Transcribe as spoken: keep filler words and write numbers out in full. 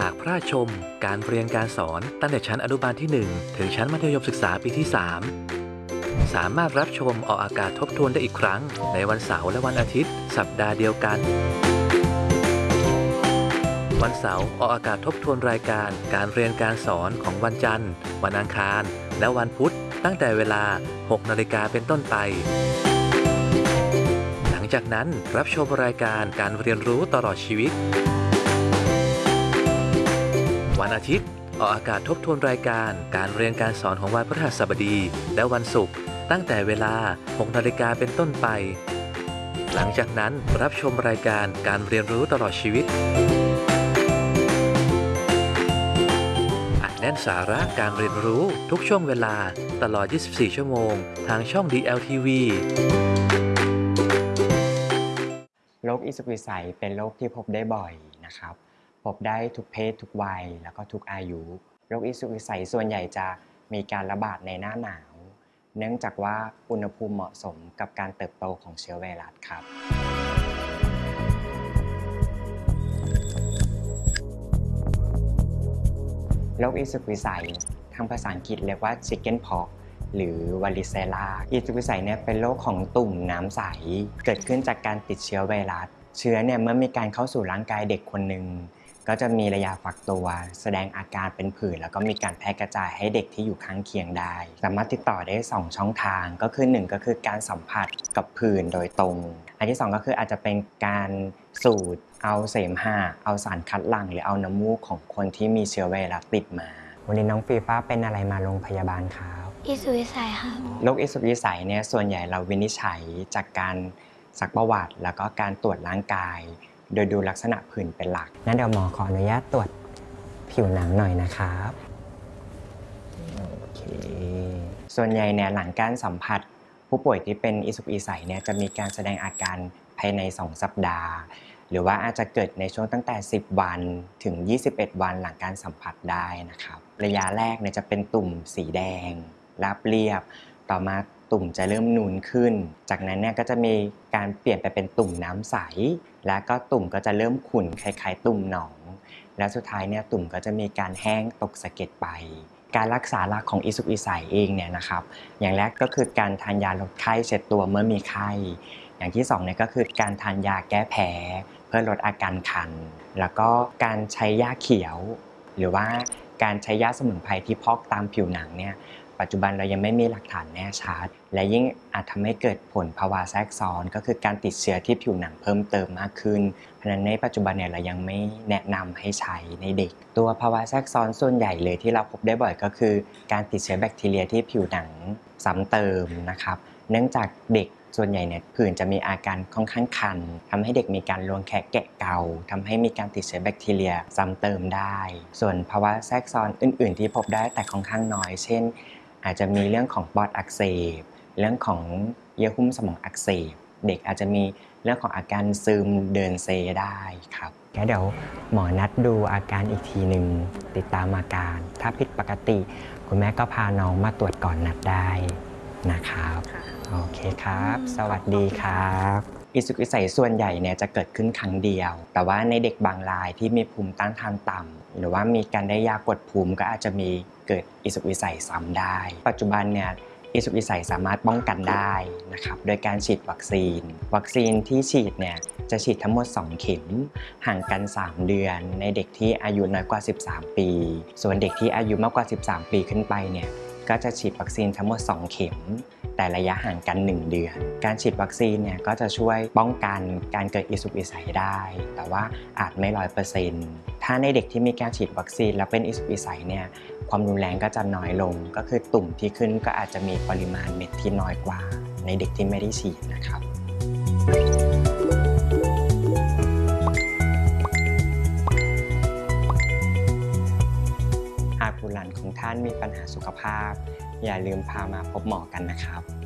ากพระราชชมการเรียนการสอนตั้งแต่ชั้นอนุบาลที่หนึ่งถึงชั้นมัธยมศึกษาปีที่สามสามารถรับชมออกอากาศทบทวนได้อีกครั้งในวันเสาร์และวันอาทิตย์สัปดาห์เดียวกันวันเสาร์ออกอากาศทบทวนรายการการเรียนการสอนของวันจันทร์วันอังคารและวันพุธตั้งแต่เวลา หกนาฬิกาเป็นต้นไปหลังจากนั้นรับชมรายการการเรียนรู้ตลอดชีวิตวันอาทิตย์ออกอากาศทบทวนรายการการเรียนการสอนของวันพฤหัสบดีและวันศุกร์ตั้งแต่เวลา หกนาฬิกาเป็นต้นไปหลังจากนั้นรับชมรายการการเรียนรู้ตลอดชีวิตอัดแน่นสาระการเรียนรู้ทุกช่วงเวลาตลอด ยี่สิบสี่ ชั่วโมงทางช่อง ดี แอล ที วีโรคอิสุกอิสัยเป็นโรคที่พบได้บ่อยนะครับพบได้ทุกเพศทุกวัยแล้วก็ทุกอายุโรคอิสุกอิสัยส่วนใหญ่จะมีการระบาดในหน้าหนาวเนื่องจากว่าอุณหภูมิเหมาะสมกับการเติบโตของเชื้อไวรัสครับโรคอิสุกอิสัยทางภาษาอังกฤษเรียกว่า Chicken Pox หรือวาริเซล่าอิสุกอิสัยเนี่ยเป็นโรคของตุ่มน้ำใสเกิดขึ้นจากการติดเชื้อไวรัสเชื้อเนี่ยเมื่อมีการเข้าสู่ร่างกายเด็กคนหนึ่งก็จะมีระยะฟักตัวแสดงอาการเป็นผื่นแล้วก็มีการแพร่กระจายให้เด็กที่อยู่ข้างเคียงได้สามารถติดต่อได้สองช่องทางก็คือหนึ่งก็คือการสัมผัสกับผื่นโดยตรงอันที่สองก็คืออาจจะเป็นการสูดเอาเสมหะเอาสารคัดหลั่งหรือเอาน้ำมูกของคนที่มีเชื้อไวรัสติดมาวันนี้น้องฟีฟ้าเป็นอะไรมาโรงพยาบาลครับอิสุกอิสัยค่ะโรคอิสุกอิสัยเนี่ยส่วนใหญ่เราวินิจฉัยจากการซักประวัติแล้วก็การตรวจร่างกายโดยดูลักษณะผื่นเป็นหลักงั้นเดี๋ยวหมอขออนุญาตตรวจผิวหนังหน่อยนะครับโอเคส่วนใหญ่เนี่ยหลังการสัมผัสผู้ป่วยที่เป็นอิสุกอิสัยเนี่ยจะมีการแสดงอาการภายในสองสัปดาห์หรือว่าอาจจะเกิดในช่วงตั้งแต่สิบวันถึงยี่สิบเอ็ดวันหลังการสัมผัสได้นะครับระยะแรกเนี่ยจะเป็นตุ่มสีแดงราบเรียบต่อมาตุ่มจะเริ่มนูนขึ้นจากนั้นเนี่ยก็จะมีการเปลี่ยนไปเป็นตุ่มน้ำใสแล้วก็ตุ่มก็จะเริ่มขุ่นคล้ายๆตุ่มหนองและสุดท้ายเนี่ยตุ่มก็จะมีการแห้งตกสะเก็ดไปการรักษาหลักของอิสุกอิสัยเองเนี่ยนะครับอย่างแรกก็คือการทานยาลดไข้เช็ดตัวเมื่อมีไข้อย่างที่สองเนี่ยก็คือการทานยาแก้แพ้เพื่อลดอาการคันแล้วก็การใช้ยาเขียวหรือว่าการใช้ยาสมุนไพรที่พอกตามผิวหนังเนี่ยปัจจุบันเรายังไม่มีหลักฐานแน่ชัดและยิ่งอาจทำให้เกิดผลภาวะแทรกซ้อนก็คือการติดเชื้อที่ผิวหนังเพิ่มเติมมากขึ้นเพราะฉะนั้นในปัจจุบันเนี่ยเรายังไม่แนะนำให้ใช้ในเด็กตัวภาวะแทรกซ้อนส่วนใหญ่เลยที่เราพบได้บ่อยก็คือการติดเชื้อแบคทีเรียที่ผิวหนังซ้ำเติมนะครับเนื่องจากเด็กส่วนใหญ่เนี่ยผื่นจะมีอาการค่อนข้างคันทำให้เด็กมีการรวงแคะแกะเกาทำให้มีการติดเชื้อแบคทีเรียซ้ำเติมได้ส่วนภาวะแทรกซ้อนอื่นๆที่พบได้แต่ค่อนข้างน้อยเช่นอาจจะมีเรื่องของปอดอักเสบเรื่องของเยื่อหุ้มสมองอักเสบเด็กอาจจะมีเรื่องของอาการซึมเดินเซได้ครับแค่เดี๋ยวหมอนัดดูอาการอีกทีหนึ่งติดตามอาการถ้าผิดปกติคุณแม่ก็พาน้องมาตรวจก่อนนัดได้นะครับโอเคครับสวัสดีครับอิสุกอิสัยส่วนใหญ่เนี่ยจะเกิดขึ้นครั้งเดียวแต่ว่าในเด็กบางรายที่มีภูมิต้านทานต่ำหรือว่ามีการได้ยากดภูมิก็อาจจะมีเกิดอิสุกอิสัยซ้ำได้ปัจจุบันเนี่ยอิสุกอิสัยสามารถป้องกันได้นะครับโดยการฉีดวัคซีนวัคซีนที่ฉีดเนี่ยจะฉีดทั้งหมดสองเข็มห่างกันสามเดือนในเด็กที่อายุน้อยกว่าสิบสามปีส่วนเด็กที่อายุมากกว่าสิบสามปีขึ้นไปเนี่ยก็จะฉีดวัคซีนทั้งหมดสองเข็มแต่ระยะห่างกันหนึ่งเดือนการฉีดวัคซีนเนี่ยก็จะช่วยป้องกันการเกิดอิสุกอิสัยได้แต่ว่าอาจไม่ ร้อยเปอร์เซ็นต์ ถ้าในเด็กที่มีการฉีดวัคซีนแล้วเป็นอิสุกอิสัยเนี่ยความรุนแรงก็จะน้อยลงก็คือตุ่มที่ขึ้นก็อาจจะมีปริมาณเม็ดที่น้อยกว่าในเด็กที่ไม่ได้ฉีดนะครับหากบุตรหลานของท่านมีปัญหาสุขภาพอย่าลืมพามาพบหมอกันนะครับ